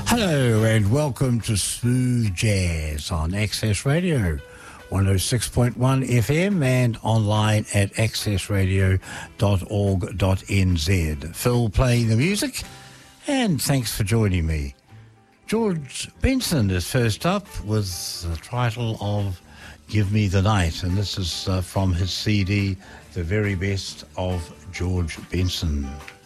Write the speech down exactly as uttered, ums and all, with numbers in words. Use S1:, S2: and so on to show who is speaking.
S1: Hello and welcome to Smooth Jazz on Access Radio, one oh six point one F M and online at access radio dot org dot n z. Phil playing the music, and thanks for joining me. George Benson is first up with the title of Give Me the Night, and this is uh, from his C D, The Very Best of George Benson.